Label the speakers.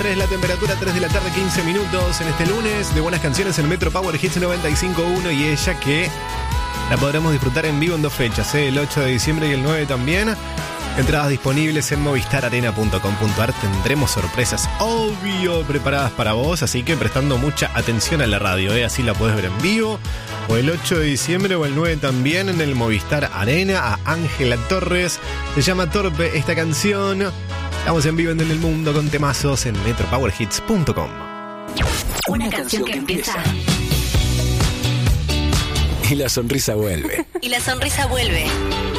Speaker 1: Es la temperatura, 3 de la tarde, 15 minutos en este lunes de buenas canciones en Metro Power Hits 95.1 y ella que la podremos disfrutar en vivo en dos fechas, el 8 de diciembre y el 9 también. Entradas disponibles en movistararena.com.ar. Tendremos sorpresas, obvio, preparadas para vos, así que prestando mucha atención a la radio, así la podés ver en vivo, o el 8 de diciembre o el 9 también en el Movistar Arena. A Ángela Torres, se llama Torpe esta canción. Estamos en vivo en el mundo con temazos en metropowerhits.com.
Speaker 2: Una canción que empieza
Speaker 3: y la sonrisa vuelve.
Speaker 2: y la sonrisa vuelve.